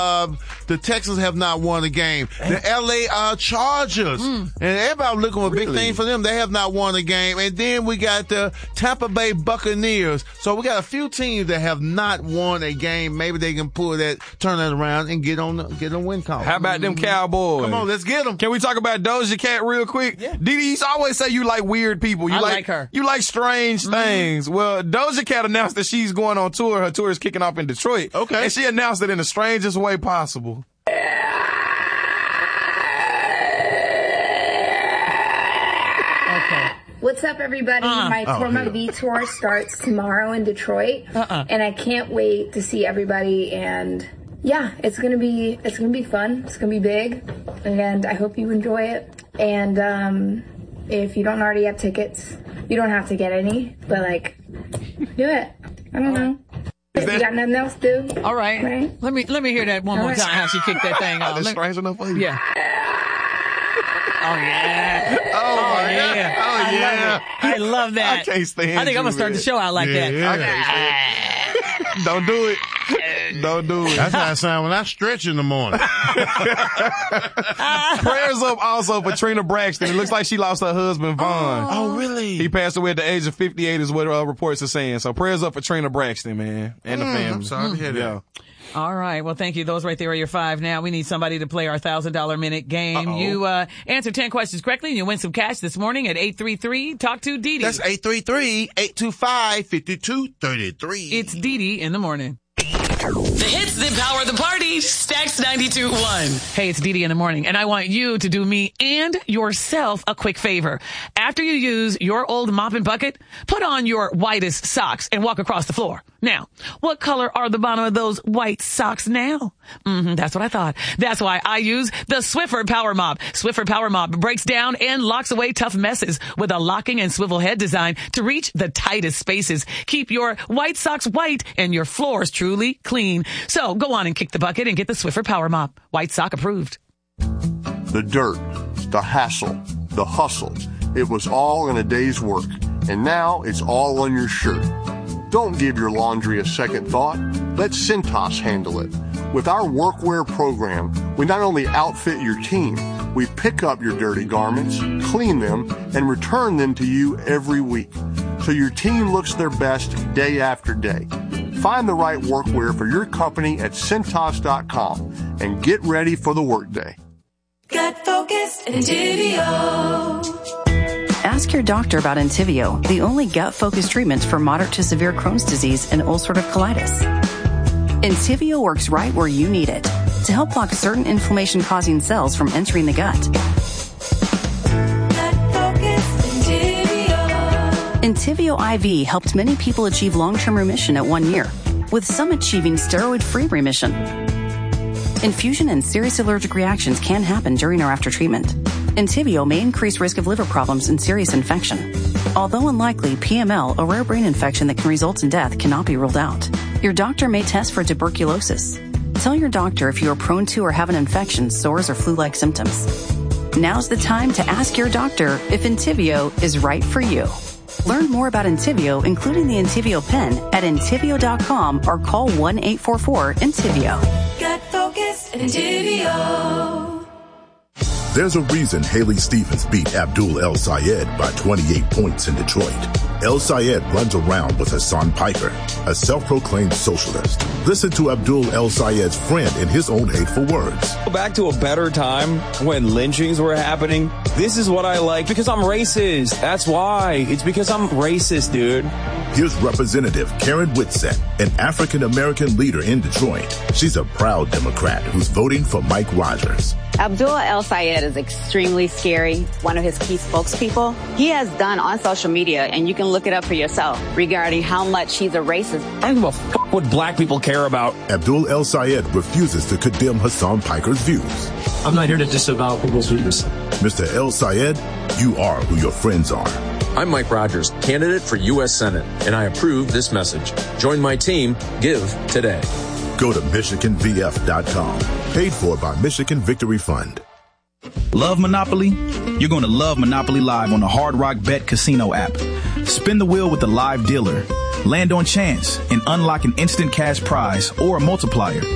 the Texans have not won a game. The LA Chargers, and everybody looking for a big thing for them. They have not won a game. And then we got the Tampa Bay Buccaneers. So we got a few teams that have not won a game. Maybe they can turn that around and get a win column. How about them Cowboys? Come on, let's get them. Can we talk about Doja Cat real quick? Yeah. Didi, you always say you like weird people. You I like her. You like strange things. Well, Doja Cat announced that she's going on tour. Her tour is kicking off in Detroit. Okay. And she announced it in the strangest way possible. What's up, everybody? My V tour starts tomorrow in Detroit, and I can't wait to see everybody. And yeah, it's gonna be fun. It's gonna be big, and I hope you enjoy it. And if you don't already have tickets, you don't have to get any, but do it. I don't know. You got nothing else to do? All right. Let me hear that one more time. How she kicked that thing off. That's strange enough for you. Yeah. Oh yeah. Oh yeah. Oh yeah. I love that. I can't stand I think I'm gonna start the show out like that. Don't do it. Don't do it. That's how I sound when I stretch in the morning. Prayers up also for Trina Braxton. It looks like she lost her husband, Vaughn. Oh, really? He passed away at the age of 58 is what reports are saying. So prayers up for Trina Braxton, man, and the family. I'm sorry to hear that. Yeah. All right. Well, thank you. Those right there are your 5. Now we need somebody to play our $1,000 minute game. You answer 10 questions correctly and you win some cash this morning at 833 Talk to Didi. That's 833-825-5233. It's Didi in the morning. The hits that power the party. Stacks 92.1. Hey, it's Didi in the morning, and I want you to do me and yourself a quick favor. After you use your old mop and bucket, put on your whitest socks and walk across the floor. Now, what color are the bottom of those white socks now? That's what I thought. That's why I use the Swiffer Power Mop. Swiffer Power Mop breaks down and locks away tough messes with a locking and swivel head design to reach the tightest spaces. Keep your white socks white and your floors truly clean. So go on and kick the bucket and get the Swiffer Power Mop. White sock approved. The dirt, the hassle, the hustle. It was all in a day's work. And now it's all on your shirt. Don't give your laundry a second thought. Let Cintas handle it. With our workwear program, we not only outfit your team, we pick up your dirty garments, clean them, and return them to you every week. So your team looks their best day after day. Find the right workwear for your company at Cintas.com and get ready for the workday. Gut Focus and Entivio. Ask your doctor about Entivio, the only gut-focused treatment for moderate to severe Crohn's disease and ulcerative colitis. Entivio works right where you need it to help block certain inflammation-causing cells from entering the gut. Entivio IV helped many people achieve long-term remission at 1 year, with some achieving steroid-free remission. Infusion and serious allergic reactions can happen during or after treatment. Entivio may increase risk of liver problems and serious infection. Although unlikely, PML, a rare brain infection that can result in death, cannot be ruled out. Your doctor may test for tuberculosis. Tell your doctor if you are prone to or have an infection, sores, or flu-like symptoms. Now's the time to ask your doctor if Entivio is right for you. Learn more about Entivio, including the Entivio pen, at Entivio.com or call 1-844-ENTIVIO. Gut Focus and Entivio. There's a reason Haley Stevens beat Abdul El Sayed by 28 points in Detroit. El Sayed runs around with Hassan Piker, a self-proclaimed socialist. Listen to Abdul El Sayed's friend in his own hateful words. Back to a better time when lynchings were happening. This is what I like because I'm racist. That's why. It's because I'm racist, dude. Here's Representative Karen Whitsett, an African-American leader in Detroit. She's a proud Democrat who's voting for Mike Rogers. Abdul El Sayed is extremely scary, one of his key spokespeople. He has done on social media, and you can look it up for yourself, regarding how much he's a racist. I don't give a f*** what black people care about. Abdul El Sayed refuses to condemn Hassan Piker's views. I'm not here to disavow people's views. Mr. El Sayed, you are who your friends are. I'm Mike Rogers, candidate for U.S. Senate, and I approve this message. Join my team. Give today. Go to MichiganVF.com. Paid for by Michigan Victory Fund. Love Monopoly? You're going to love Monopoly Live on the Hard Rock Bet Casino app. Spin the wheel with the live dealer. Land on chance and unlock an instant cash prize or a multiplier.